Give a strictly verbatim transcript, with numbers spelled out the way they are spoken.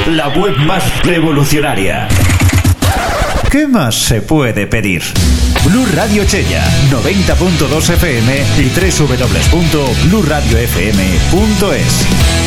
la web más revolucionaria. ¿Qué más se puede pedir? Blu Radio Chella, noventa punto dos F M y doble u doble u doble u punto blu radio f m punto es.